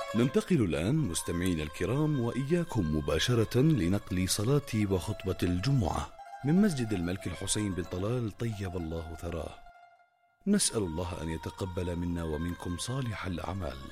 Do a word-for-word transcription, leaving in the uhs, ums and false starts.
ننتقل الآن مستمعينا الكرام وإياكم مباشرة لنقل صلاة وخطبة الجمعة من مسجد الملك الحسين بن طلال طيب الله ثراه. نسأل الله أن يتقبل منا ومنكم صالح الأعمال.